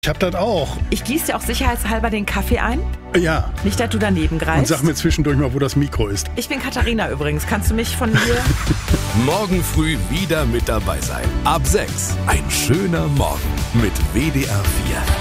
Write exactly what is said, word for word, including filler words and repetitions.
Ich hab das auch. Ich gieße dir auch sicherheitshalber den Kaffee ein. Ja. Nicht, dass du daneben greifst. Und sag mir zwischendurch mal, wo das Mikro ist. Ich bin Katharina übrigens. Kannst du mich von hier... Morgen früh wieder mit dabei sein. Ab sechs. Ein schöner Morgen mit W D R vier.